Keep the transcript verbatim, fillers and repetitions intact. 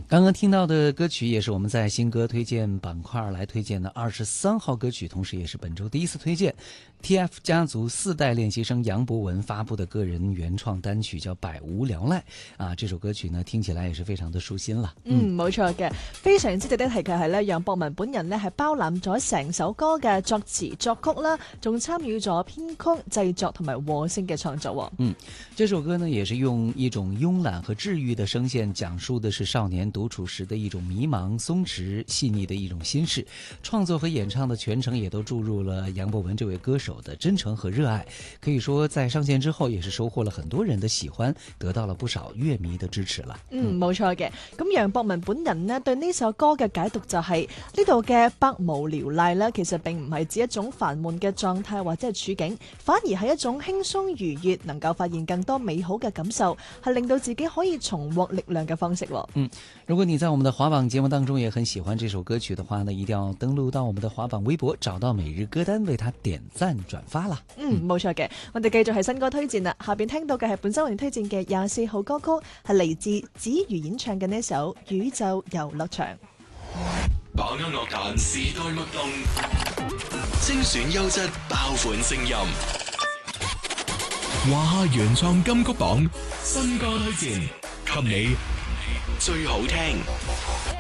刚刚听到的歌曲也是我们在新歌推荐板块来推荐的二十三号歌曲，同时也是本周第一次推荐 T F 家族四代練習生楊博文發布的個人原創單曲叫《百無聊賴》啊，這首歌曲呢聽起來也是非常的舒心啦。 嗯，冇錯嘅，非常之值得提嘅係咧，楊博文本人咧係包攬咗成首歌嘅作詞作曲啦，仲參與咗編曲、製作同埋和聲嘅創作。 嗯，這首歌呢也是用一種慵懶和治癒的聲線，講述的是少年獨處時的一種迷茫、鬆弛、細膩的一種心事。創作和演唱的全程也都注入了楊博文這位歌手的真誠和熱愛，可以說在上線之後也是收穫了很多人的喜歡，得到了不少樂迷的支持啦。 嗯，冇錯嘅。咁楊博文本人呢對呢首歌嘅解讀就係呢度嘅百無聊賴呢，其實並唔係指一種煩悶嘅狀態或者係處境，反而係一種輕鬆愉悅，能夠發現更多美好嘅感受，係令到自己可以重獲力量嘅方式。 嗯，如果你在我們的華榜節目當中也很喜歡這首歌曲的話呢，一定要登錄到我們的華榜微博，找到每日歌單，為它點讚轉發啦。 嗯，冇錯嘅，我哋繼續係新歌推薦啦。下邊聽到嘅係本周為你推薦嘅廿四號歌曲，係嚟自子瑜演唱嘅呢首《宇宙遊樂場》。 把握樂壇時代脈動，精選優質爆款聲音。華夏原創金曲榜新歌推薦，給你最好聽。